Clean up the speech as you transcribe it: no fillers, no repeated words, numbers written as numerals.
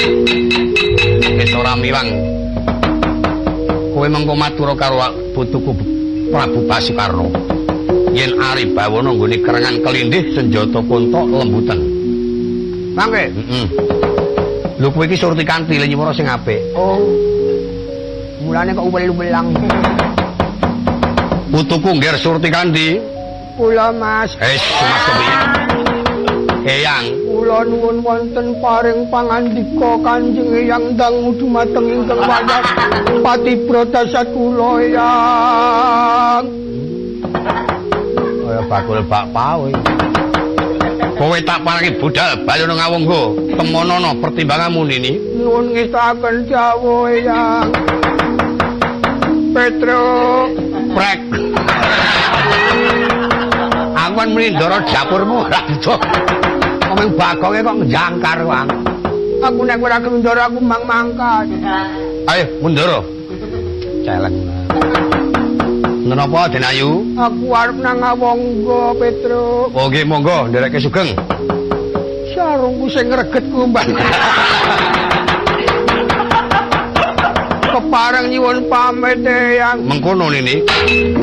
Wis ora miwang. Kowe mengko matur karo putuku Prabu Basikarna. Yen Ari Bawana nggone kerengan kelindih senjata kontok lembutan. Mangke. Heeh. Lho kowe iki Surtikanti lha nyuwara sing apik. Oh. Mulane kok uwel-uwelang. Putuku ngger Surtikanti. Kula Mas. Mas kepiye? Eyang. Kula nuwun wonten paring pangandika Kanjeng Eyang dangu dumateng ingkang wayah Patibrata Satkula Eyang. Kaya bakul bakpa kowe. Kowe tak paringi budal bali nang ngawungga. Temonono pertimbanganmu nini. Nuwun ngestaken dawuh Eyang. Petro prek. Aku kan muni ndara dapurmu ora bisa. Omeng bagonge kok njangkar wae. Aku nek ora gelem ndara aku mang-mangkat. Ayo mundara. Celeng. Menapa Den Ayu? Aku arep nang ngawangga Petro. Oh nggih monggo ndereke sugeng. Sarungku sing ngreget kumbang. Kepareng nyuwun pamit Eyang. Mengkono nini.